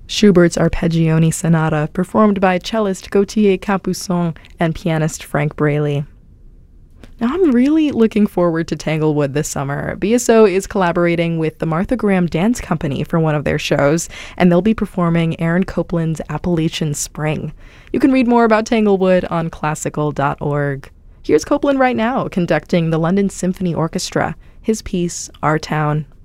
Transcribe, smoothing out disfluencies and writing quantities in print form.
Schubert's Arpeggione Sonata, performed by cellist Gauthier Capuçon and pianist Frank Braley. Now, I'm really looking forward to Tanglewood this summer. BSO is collaborating with the Martha Graham Dance Company for one of their shows, and they'll be performing Aaron Copland's Appalachian Spring. You can read more about Tanglewood on classical.org. Here's Copland right now, conducting the London Symphony Orchestra, his piece, Our Town,